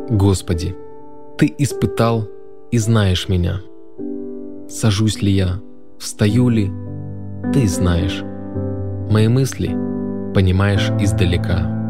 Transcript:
Господи, Ты испытал и знаешь меня. Сажусь ли я, встаю ли, Ты знаешь. Мои мысли понимаешь издалека.